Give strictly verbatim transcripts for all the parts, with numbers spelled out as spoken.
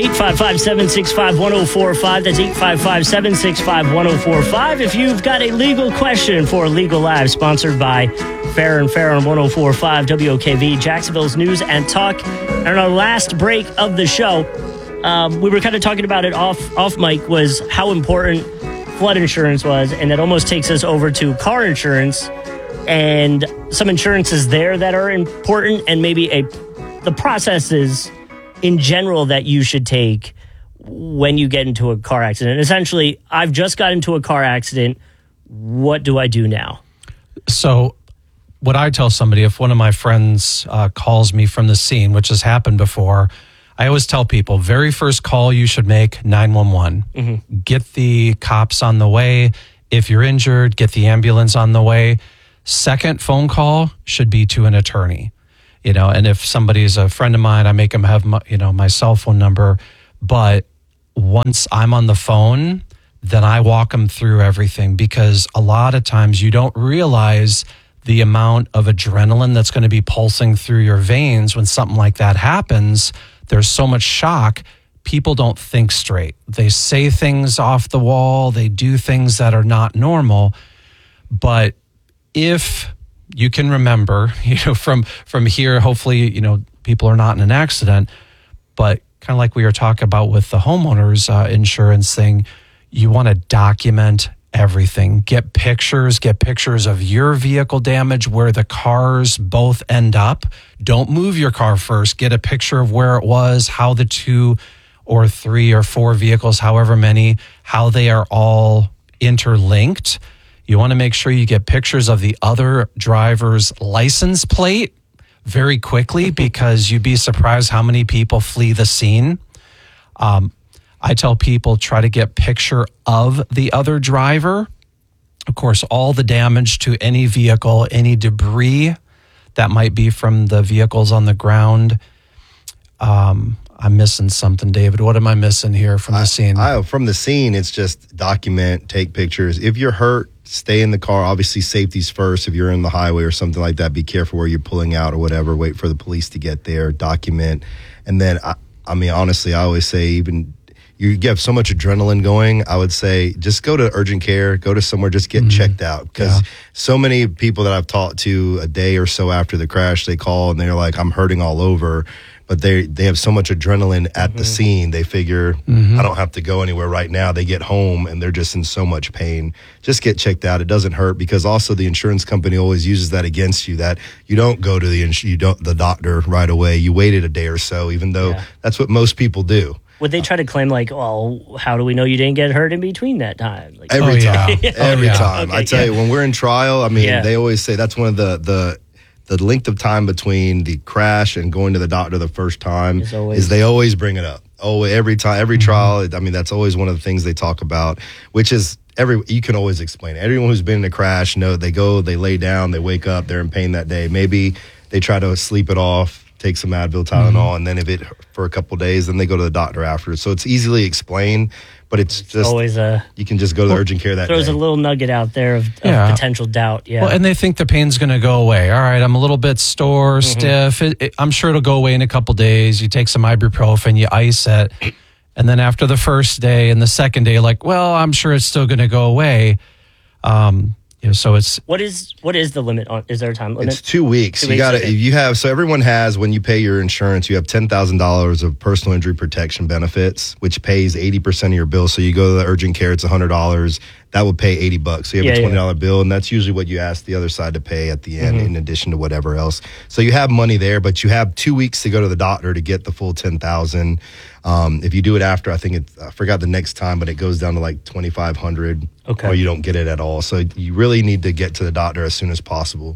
eight five five, seven six five, one oh four five. That's eight five five, seven six five, one oh four five. If you've got a legal question for Legal Live, sponsored by Fair and Fair on one oh four point five W O K V, Jacksonville's News and Talk. And our last break of the show, um, we were kind of talking about it off, off mic, was how important flood insurance was, and that almost takes us over to car insurance and some insurances there that are important, and maybe a the processes in general that you should take when you get into a car accident. Essentially, I've just got into a car accident. What do I do now? So what I tell somebody, if one of my friends uh, calls me from the scene, which has happened before, I always tell people, very first call you should make nine one one. Mm-hmm. Get the cops on the way. If you're injured, get the ambulance on the way. Second phone call should be to an attorney. You know, and if somebody's a friend of mine, I make them have my, you know, my cell phone number. But once I'm on the phone, then I walk them through everything, because a lot of times you don't realize the amount of adrenaline that's going to be pulsing through your veins when something like that happens. There's so much shock. People don't think straight. They say things off the wall. They do things that are not normal. But if you can remember, you know, from from here, hopefully, you know, people are not in an accident, but kind of like we were talking about with the homeowners uh, insurance thing, you want to document everything. Get pictures, get pictures of your vehicle damage, where the cars both end up. Don't move your car first. Get a picture of where it was, how the two or three or four vehicles, however many, how they are all interlinked. You want to make sure you get pictures of the other driver's license plate very quickly, because you'd be surprised how many people flee the scene. Um, I tell people, try to get picture of the other driver. Of course, all the damage to any vehicle, any debris that might be from the vehicles on the ground. Um, I'm missing something, David. What am I missing here from the I, scene? I, from the scene, it's just document, take pictures. If you're hurt, stay in the car. Obviously, safety's first. If you're in the highway or something like that, be careful where you're pulling out or whatever. Wait for the police to get there, document. And then, I, I mean, honestly, I always say, even you have so much adrenaline going, I would say just go to urgent care, go to somewhere, just get mm-hmm. checked out. Because yeah. so many people that I've talked to a day or so after the crash, they call and they're like, I'm hurting all over. But they they have so much adrenaline at mm-hmm. the scene, they figure, mm-hmm. I don't have to go anywhere right now. They get home and they're just in so much pain. Just get checked out. It doesn't hurt, because also the insurance company always uses that against you, that you don't go to the ins- you don't the doctor right away. You waited a day or so, even though yeah. that's what most people do. Would they try to claim, like, well, how do we know you didn't get hurt in between that time? Like, every oh, time. Yeah. Every oh, yeah. time. Okay, I tell yeah. you, when we're in trial, I mean, yeah. they always say that's one of the, the the length of time between the crash and going to the doctor the first time always, is they always bring it up. Oh, every time, every mm-hmm. trial. I mean, that's always one of the things they talk about, which is every, you can always explain it. Everyone who's been in a crash, know they go, they lay down, they wake up, they're in pain that day. Maybe they try to sleep it off, take some Advil, Tylenol, mm-hmm. and then if it for a couple of days, then they go to the doctor after. So it's easily explained, but it's, it's just always a, you can just go to the well, urgent care that throws day. a little nugget out there of, of yeah. potential doubt. Yeah. Well, and they think the pain's going to go away. All right, I'm a little bit sore, mm-hmm. stiff. It, it, I'm sure it'll go away in a couple days. You take some ibuprofen, you ice it, and then after the first day and the second day, like, well, I'm sure it's still going to go away. Um, you know, so it's what is what is the limit on? Is there a time limit? It's two weeks. Two you weeks, got to. okay. You have so everyone has when you pay your insurance, you have ten thousand dollars of personal injury protection benefits, which pays eighty percent of your bill. So you go to the urgent care, it's a hundred dollars. That would pay eighty bucks. So you have yeah, a twenty dollar yeah. bill, and that's usually what you ask the other side to pay at the end, mm-hmm. in addition to whatever else. So you have money there, but you have two weeks to go to the doctor to get the full ten thousand. Um, if you do it after, I think it, I forgot the next time, but it goes down to like twenty five hundred, okay. or you don't get it at all. So you really need to get to the doctor as soon as possible.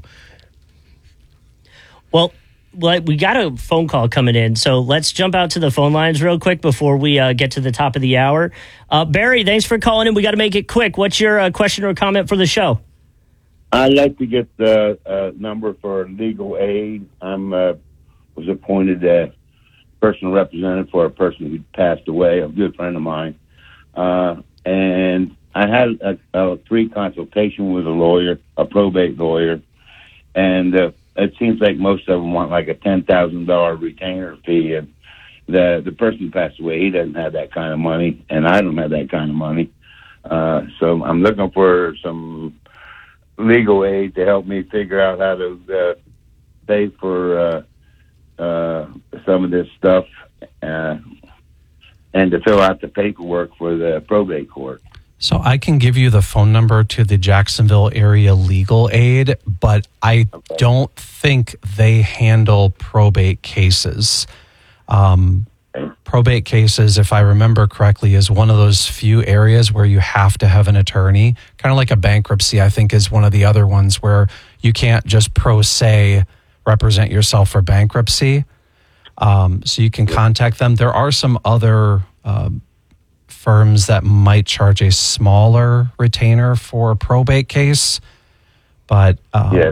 Well, we got a phone call coming in, so let's jump out to the phone lines real quick before we uh, get to the top of the hour. Uh, Barry, thanks for calling in. We got to make it quick. What's your uh, question or comment for the show? I'd like to get the uh, number for legal aid. I'm uh, was appointed as personal representative for a person who passed away, a good friend of mine, uh, and I had a, a free consultation with a lawyer, a probate lawyer, and uh, it seems like most of them want like a ten thousand dollar retainer fee, and the the person who passed away, he doesn't have that kind of money, and I don't have that kind of money. Uh, so I'm looking for some legal aid to help me figure out how to uh, pay for uh, uh, some of this stuff uh, and to fill out the paperwork for the probate court. So I can give you the phone number to the Jacksonville area legal aid, but I Okay. don't think they handle probate cases. Um, Okay. Probate cases, if I remember correctly, is one of those few areas where you have to have an attorney. Kind of like a bankruptcy, I think, is one of the other ones where you can't just pro se represent yourself for bankruptcy. Um, so you can contact them. There are some other um, firms that might charge a smaller retainer for a probate case, but um, Yes.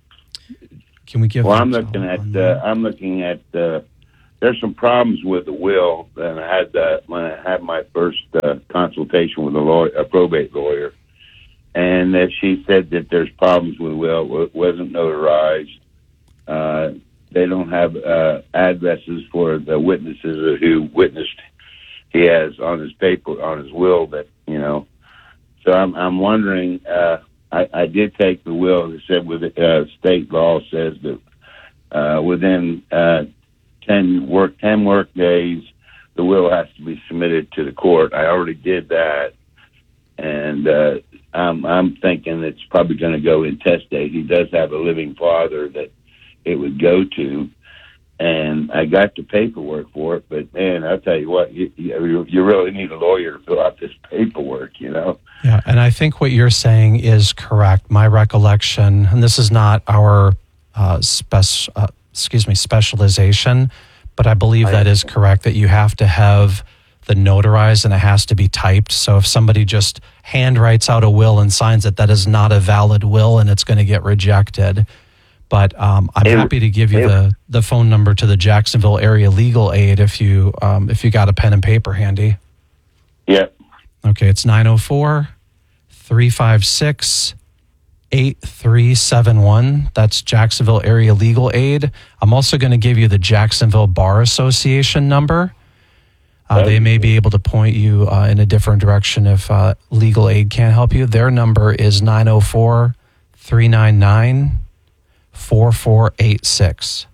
can we give? Well, them I'm looking on at. that? Uh, I'm looking at. Uh, there's some problems with the will, and I had uh, when I had my first uh, consultation with a lawyer, a probate lawyer, and uh, she said that there's problems with the will. It wasn't notarized. Uh, they don't have uh, addresses for the witnesses who witnessed. He has on his paper on his will that you know. So I'm I'm wondering. Uh, I, I did take the will. It said with uh, state law says that uh, within uh, ten work ten work days, the will has to be submitted to the court. I already did that, and uh, I'm I'm thinking it's probably going to go intestate. He does have a living father that it would go to, and I got the paperwork for it. But man, I'll tell you what, you you, you really need a lawyer to fill out this paperwork, you know. Yeah, and I think what you're saying is correct. My recollection, and this is not our uh, spec, uh, excuse me, specialization, but I believe that is correct, that you have to have the notarized and it has to be typed. So if somebody just hand writes out a will and signs it, that is not a valid will and it's going to get rejected. But um, I'm It- happy to give you it- the, the phone number to the Jacksonville area legal aid if you um, if you got a pen and paper handy. Yeah. Okay, it's nine oh four, three five six, eight three seven one. That's Jacksonville Area Legal Aid. I'm also going to give you the Jacksonville Bar Association number. Uh, they may be able to point you uh, in a different direction if uh, legal aid can't help you. Their number is nine oh four, three nine nine, four four eight six.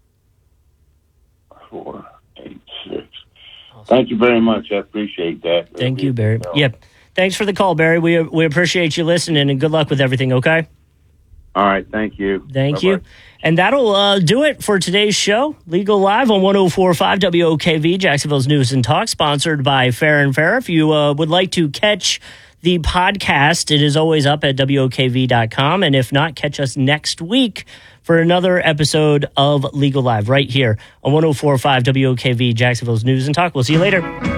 Four, eight, six. Thank you very much. I appreciate that. Thank you, Barry. Yep. Thanks for the call, Barry. We we appreciate you listening, and good luck with everything, okay? All right. Thank you. Thank Bye-bye. you. And that'll uh, do it for today's show. Legal Live on one oh four point five W O K V, Jacksonville's News and Talk, sponsored by Fair and Fair. If you uh, would like to catch the podcast, it is always up at W O K V dot com. And if not, catch us next week for another episode of Legal Live right here on one oh four point five W O K V, Jacksonville's News and Talk. We'll see you later.